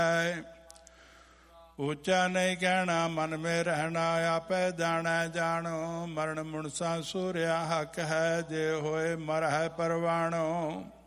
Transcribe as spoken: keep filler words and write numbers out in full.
ਉੱਚਾ ਨਹੀਂ ਕਹਿਣਾ ਮਨ ਮੇ ਰਹਿਣਾ, ਆਪੇ ਜਾਣੈ ਜਾਣੋ। ਮਰਨ ਮੁਨਸਾ ਸੂਰਿਆ ਹੱਕ ਹੈ, ਜੇ ਹੋਏ ਮਰਹਿ ਪਰਵਾਣੋ।